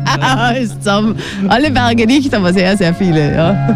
Ist zusammen. Alle Berge nicht, aber sehr, sehr viele.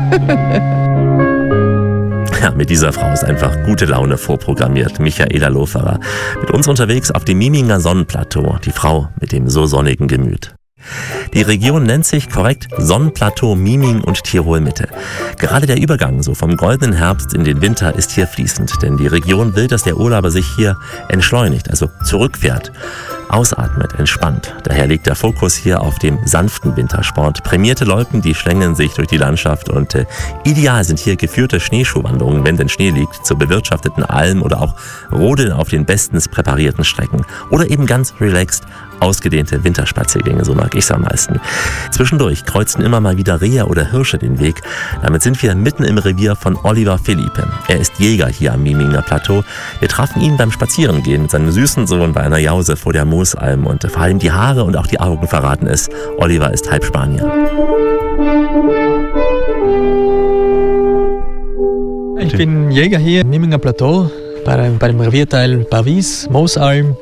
Ja, mit dieser Frau ist einfach gute Laune vorprogrammiert. Michaela Loferer. Mit uns unterwegs auf dem Miminger Sonnenplateau. Die Frau mit dem so sonnigen Gemüt. Die Region nennt sich korrekt Sonnenplateau Miming und Tirol-Mitte. Gerade der Übergang so vom goldenen Herbst in den Winter ist hier fließend, denn die Region will, dass der Urlauber sich hier entschleunigt, also zurückfährt, ausatmet, entspannt. Daher liegt der Fokus hier auf dem sanften Wintersport. Prämierte Loipen, die schlängeln sich durch die Landschaft und ideal sind hier geführte Schneeschuhwanderungen, wenn denn Schnee liegt, zu bewirtschafteten Almen oder auch Rodeln auf den bestens präparierten Strecken. Oder eben ganz relaxed ausgedehnte Winterspaziergänge, so mag ich's am meisten. Zwischendurch kreuzen immer mal wieder Rehe oder Hirsche den Weg. Damit sind wir mitten im Revier von Oliver Philippe. Er ist Jäger hier am Miminger Plateau. Wir trafen ihn beim Spazierengehen mit seinem süßen Sohn bei einer Jause vor der Moosalm und vor allem die Haare und auch die Augen verraten es. Oliver ist halb Spanier. Ich bin Jäger hier im Miminger Plateau bei dem Revierteil Barwies, Moosalm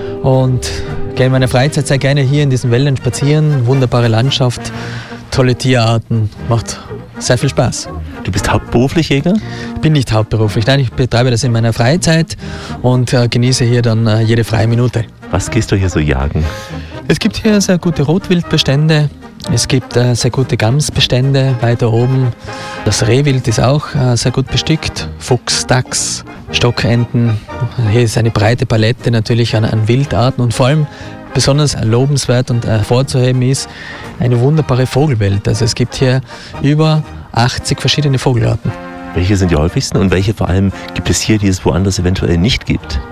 und gehe in meiner Freizeit sehr gerne hier in diesen Wäldern spazieren. Wunderbare Landschaft, tolle Tierarten, macht sehr viel Spaß. Du bist hauptberuflich Jäger? Ich bin nicht hauptberuflich, nein, ich betreibe das in meiner Freizeit und genieße hier dann jede freie Minute. Was gehst du hier so jagen? Es gibt hier sehr gute Rotwildbestände, es gibt sehr gute Gamsbestände weiter oben. Das Rehwild ist auch sehr gut bestückt, Fuchs, Dachs, Stockenten. Hier ist eine breite Palette natürlich an Wildarten und vor allem besonders lobenswert und hervorzuheben ist eine wunderbare Vogelwelt. Also es gibt hier über 80 verschiedene Vogelarten. Welche sind die häufigsten und welche vor allem gibt es hier, die es woanders eventuell nicht gibt?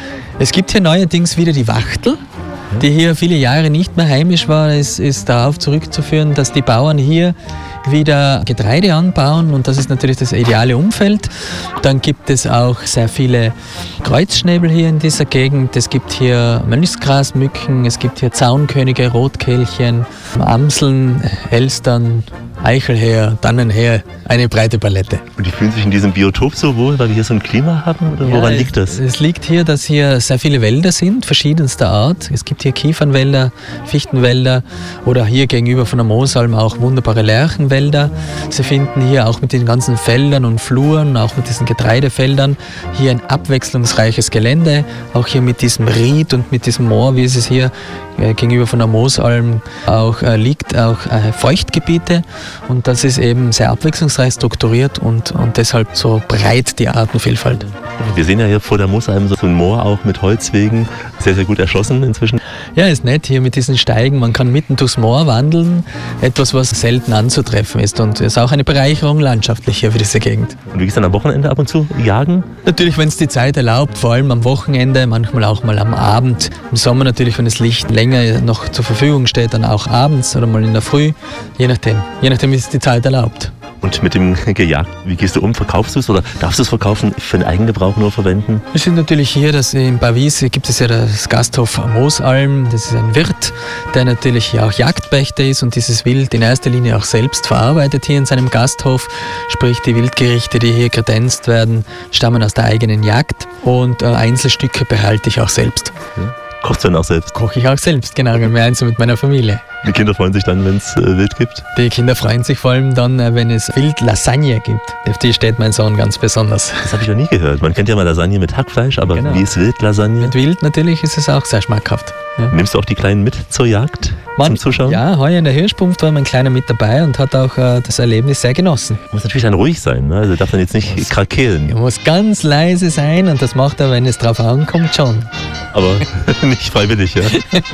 Es gibt hier neuerdings wieder die Wachtel, die hier viele Jahre nicht mehr heimisch war. Es ist darauf zurückzuführen, dass die Bauern hier wieder Getreide anbauen und das ist natürlich das ideale Umfeld. Dann gibt es auch sehr viele Kreuzschnäbel hier in dieser Gegend. Es gibt hier Mönchsgrasmücken, es gibt hier Zaunkönige, Rotkehlchen, Amseln, Elstern, Eichelheer, Tannenheer, eine breite Palette. Und die fühlen sich in diesem Biotop so wohl, weil wir hier so ein Klima haben? Oder woran liegt das? Es liegt hier, dass hier sehr viele Wälder sind, verschiedenster Art. Es gibt hier Kiefernwälder, Fichtenwälder oder hier gegenüber von der Moosalm auch wunderbare Lärchenwälder. Sie finden hier auch mit den ganzen Feldern und Fluren, auch mit diesen Getreidefeldern, hier ein abwechslungsreiches Gelände. Auch hier mit diesem Ried und mit diesem Moor, wie es hier gegenüber von der Moosalm auch liegt, auch Feuchtgebiete. Und das ist eben sehr abwechslungsreich strukturiert und deshalb so breit die Artenvielfalt. Wir sehen ja hier vor der Moosalm so ein Moor auch mit Holzwegen, sehr, sehr gut erschlossen inzwischen. Ja, ist nett hier mit diesen Steigen. Man kann mitten durchs Moor wandeln, etwas, was selten anzutreffen ist und ist auch eine Bereicherung landschaftlich hier für diese Gegend. Und du gehst dann am Wochenende ab und zu jagen? Natürlich, wenn es die Zeit erlaubt, vor allem am Wochenende, manchmal auch mal am Abend. Im Sommer natürlich, wenn das Licht länger noch zur Verfügung steht, dann auch abends oder mal in der Früh, je nachdem, wie es die Zeit erlaubt. Und mit dem Gejagt, wie gehst du um? Verkaufst du es oder darfst du es verkaufen, für den Eigengebrauch nur verwenden? Wir sind natürlich hier, in Barwies gibt es ja das Gasthof Moosalm. Das ist ein Wirt, der natürlich auch Jagdpächter ist und dieses Wild in erster Linie auch selbst verarbeitet hier in seinem Gasthof. Sprich, die Wildgerichte, die hier kredenzt werden, stammen aus der eigenen Jagd und Einzelstücke behalte ich auch selbst. Ja. Kochst du dann auch selbst? Koche ich auch selbst, genau, gemeinsam mit meiner Familie. Die Kinder freuen sich dann, wenn es Wild gibt? Die Kinder freuen sich vor allem dann, wenn es Wildlasagne gibt. Auf die steht mein Sohn ganz besonders. Das habe ich noch nie gehört. Man kennt ja mal Lasagne mit Hackfleisch, aber genau. Wie ist Wildlasagne? Mit Wild natürlich ist es auch sehr schmackhaft. Ja. Nimmst du auch die Kleinen mit zur Jagd zum Zuschauen? Ja, heuer in der Hirschpunft war mein Kleiner mit dabei und hat auch das Erlebnis sehr genossen. Muss natürlich dann ruhig sein, ne? Also darf dann jetzt nicht krakeelen. Er muss ganz leise sein und das macht er, wenn es drauf ankommt, schon. Aber nicht freiwillig, ja?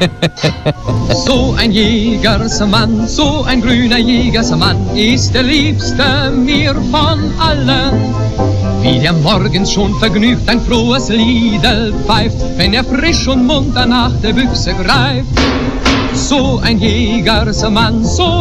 So ein Jägersmann, so ein grüner Jägersmann ist der Liebste mir von allen. Wie der morgens schon vergnügt ein frohes Liedel pfeift, wenn er frisch und munter nach der Büchse greift. So ein Jägersmann,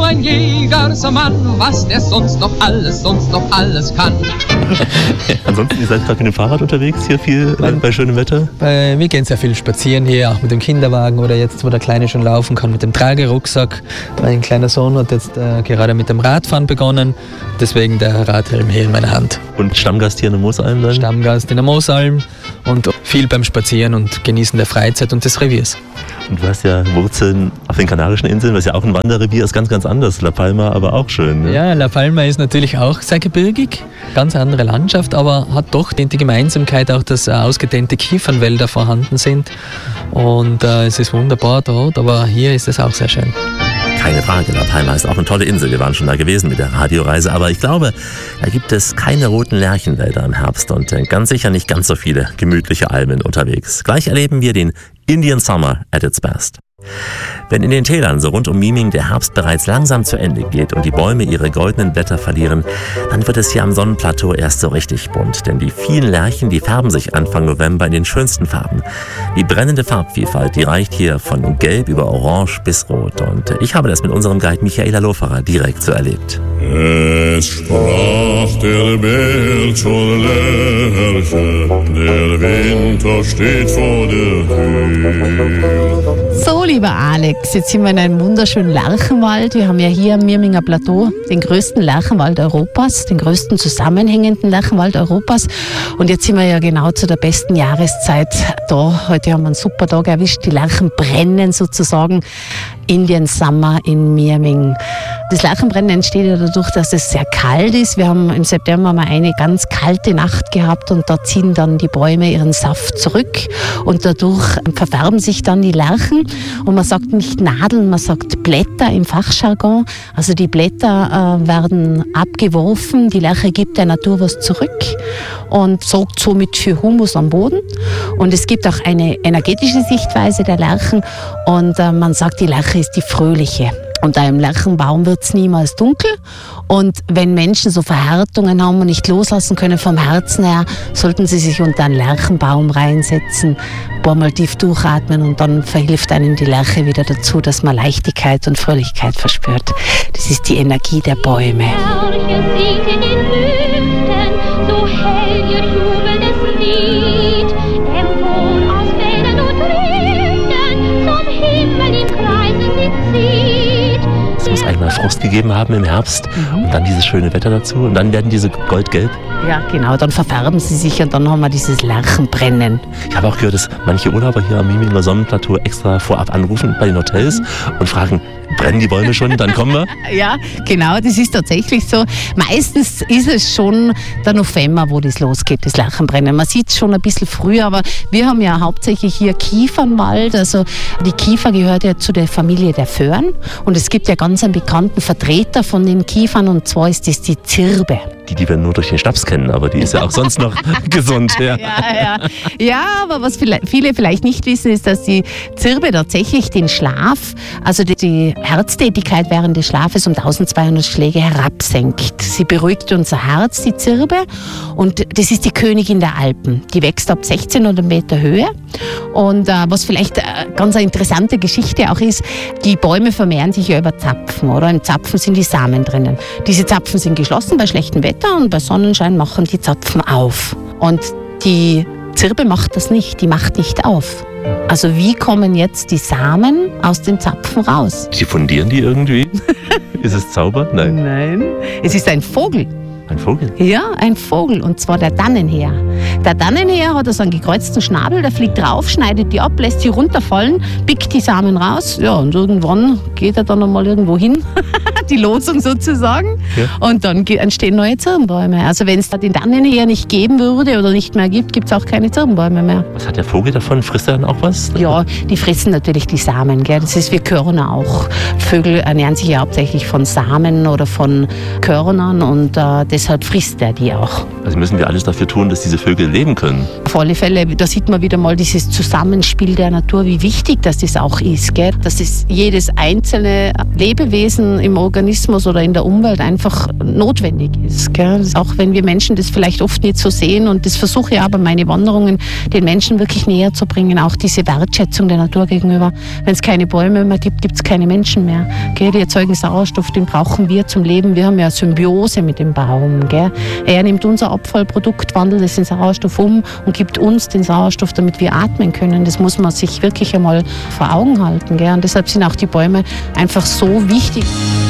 was der sonst noch alles kann. Ansonsten, ihr seid gerade mit dem Fahrrad unterwegs hier viel bei schönem Wetter? Wir gehen sehr viel spazieren hier, auch mit dem Kinderwagen oder jetzt, wo der Kleine schon laufen kann, mit dem Tragerucksack. Mein kleiner Sohn hat jetzt gerade mit dem Radfahren begonnen, deswegen der Radhelm hier in meiner Hand. Und Stammgast hier in der Moosalm dann? Stammgast in der Moosalm und viel beim Spazieren und Genießen der Freizeit und des Reviers. Und du hast ja Wurzeln auf den Kanarischen Inseln, was ja auch ein Wanderrevier ist, ganz, ganz anders. La Palma, aber auch schön. Ne? Ja, La Palma ist natürlich auch sehr gebirgig, ganz andere Landschaft, aber hat doch die Gemeinsamkeit auch, dass ausgedehnte Kiefernwälder vorhanden sind. Und es ist wunderbar dort, aber hier ist es auch sehr schön. Keine Frage, La Palma ist auch eine tolle Insel. Wir waren schon da gewesen mit der Radioreise, aber ich glaube, da gibt es keine roten Lärchenwälder im Herbst und ganz sicher nicht ganz so viele gemütliche Almen unterwegs. Gleich erleben wir den Indian Summer at its best. Wenn in den Tälern so rund um Miming der Herbst bereits langsam zu Ende geht und die Bäume ihre goldenen Blätter verlieren, dann wird es hier am Sonnenplateau erst so richtig bunt. Denn die vielen Lärchen, die färben sich Anfang November in den schönsten Farben. Die brennende Farbvielfalt, die reicht hier von Gelb über Orange bis Rot. Und ich habe das mit unserem Guide Michaela Loferer direkt so erlebt. Es sprach der Bär zur Lerche, der Winter steht vor der Tür. So, lieber Alex, jetzt sind wir in einem wunderschönen Lärchenwald. Wir haben ja hier am Mirminger Plateau den größten Lärchenwald Europas, den größten zusammenhängenden Lärchenwald Europas. Und jetzt sind wir ja genau zu der besten Jahreszeit da. Heute haben wir einen super Tag erwischt. Die Lärchen brennen sozusagen. Indian Summer in Mirming. Das Lärchenbrennen entsteht ja dadurch, dass es sehr kalt ist. Wir haben im September mal eine ganz kalte Nacht gehabt und da ziehen dann die Bäume ihren Saft zurück und dadurch verfärben sich dann die Lärchen. Und man sagt nicht Nadeln, man sagt Blätter im Fachjargon. Also die Blätter werden abgeworfen, die Lärche gibt der Natur was zurück und sorgt somit für Humus am Boden. Und es gibt auch eine energetische Sichtweise der Lärchen und man sagt, die Lärche ist die fröhliche. Und einem Lärchenbaum wird es niemals dunkel. Und wenn Menschen so Verhärtungen haben und nicht loslassen können vom Herzen her, sollten sie sich unter einen Lärchenbaum reinsetzen, ein paar Mal tief durchatmen und dann verhilft einem die Lärche wieder dazu, dass man Leichtigkeit und Fröhlichkeit verspürt. Das ist die Energie der Bäume. So hell ihr jubelndes Lied, empor aus Feldern und Lüften, zum Himmel im Kreise sie zieht. Es muss einmal Frost gegeben haben im Herbst und dann dieses schöne Wetter dazu und dann werden diese goldgelb. Ja, genau, dann verfärben sie sich und dann haben wir dieses Lärchenbrennen. Ich habe auch gehört, dass manche Urlauber hier am Miminger Sonnenplateau extra vorab anrufen bei den Hotels und fragen, brennen die Bäume schon, dann kommen wir? Ja, genau, das ist tatsächlich so. Meistens ist es schon der November, wo das losgeht, das Lärchenbrennen. Man sieht es schon ein bisschen früher, aber wir haben ja hauptsächlich hier Kiefernwald. Also die Kiefer gehört ja zu der Familie der Föhren und es gibt ja ganz einen bekannten Vertreter von den Kiefern und zwar ist das die Zirbe. Die wir nur durch den Schnaps kennen, aber die ist ja auch sonst noch gesund. Ja. Ja, aber was viele vielleicht nicht wissen, ist, dass die Zirbe tatsächlich den Schlaf, also die Herztätigkeit während des Schlafes um 1200 Schläge herabsenkt. Sie beruhigt unser Herz, die Zirbe, und das ist die Königin der Alpen. Die wächst ab 1600 Meter Höhe und was vielleicht eine ganz interessante Geschichte auch ist, die Bäume vermehren sich ja über Zapfen, oder? Im Zapfen sind die Samen drinnen. Diese Zapfen sind geschlossen bei schlechtem Wetter und bei Sonnenschein machen die Zapfen auf. Und die Zirbe macht das nicht, die macht nicht auf. Also wie kommen jetzt die Samen aus den Zapfen raus? Diffundieren die irgendwie? Ist es Zauber? Nein. Es ist ein Vogel. Ein Vogel? Ja, ein Vogel, und zwar der Dannenheer. Der Dannenheer hat so einen gekreuzten Schnabel, der fliegt drauf, schneidet die ab, lässt sie runterfallen, pickt die Samen raus, ja, und irgendwann geht er dann einmal irgendwo hin, die Losung sozusagen, ja. Und dann entstehen neue Zirbenbäume. Also wenn es den Dannenheer nicht geben würde oder nicht mehr gibt, gibt es auch keine Zirbenbäume mehr. Was hat der Vogel davon? Frisst er dann auch was? Ja, die fressen natürlich die Samen, gell? Das ist wie Körner auch. Vögel ernähren sich ja hauptsächlich von Samen oder von Körnern und deshalb frisst er die auch. Also müssen wir alles dafür tun, dass diese Vögel leben können? Auf alle Fälle, da sieht man wieder mal dieses Zusammenspiel der Natur, wie wichtig das auch ist, gell? Dass es jedes einzelne Lebewesen im Organismus oder in der Umwelt einfach notwendig ist, gell? Auch wenn wir Menschen das vielleicht oft nicht so sehen, und das versuche ich aber meine Wanderungen den Menschen wirklich näher zu bringen, auch diese Wertschätzung der Natur gegenüber. Wenn es keine Bäume mehr gibt, gibt es keine Menschen mehr, gell? Die erzeugen Sauerstoff, den brauchen wir zum Leben. Wir haben ja Symbiose mit dem Baum, gell? Er nimmt unser Abfallprodukt, wandelt es in Sauerstoff um und gibt uns den Sauerstoff, damit wir atmen können. Das muss man sich wirklich einmal vor Augen halten, gell? Und deshalb sind auch die Bäume einfach so wichtig.